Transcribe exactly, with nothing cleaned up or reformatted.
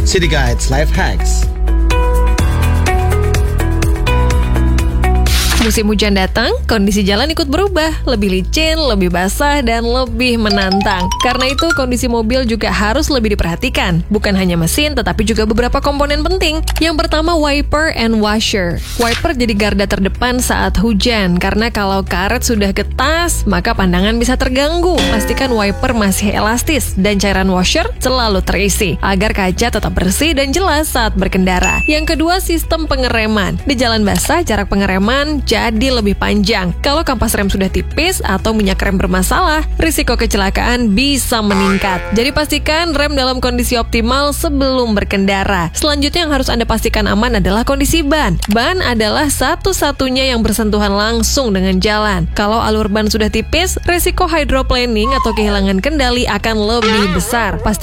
City Guides Life Hacks. Musim hujan datang, kondisi jalan ikut berubah, lebih licin, lebih basah, dan lebih menantang. Karena itu, kondisi mobil juga harus lebih diperhatikan. Bukan hanya mesin, tetapi juga beberapa komponen penting. Yang pertama, wiper and washer. Wiper jadi garda terdepan saat hujan, karena kalau karet sudah ketas, maka pandangan bisa terganggu. Pastikan wiper masih elastis, dan cairan washer selalu terisi, agar kaca tetap bersih dan jelas saat berkendara. Yang kedua, sistem pengereman. Di jalan basah, jarak pengereman jadi lebih panjang. Kalau kampas rem sudah tipis atau minyak rem bermasalah, risiko kecelakaan bisa meningkat. Jadi pastikan rem dalam kondisi optimal sebelum berkendara. Selanjutnya yang harus Anda pastikan aman adalah kondisi ban. Ban adalah satu-satunya yang bersentuhan langsung dengan jalan. Kalau alur ban sudah tipis, risiko hydroplaning atau kehilangan kendali akan lebih besar. Pasti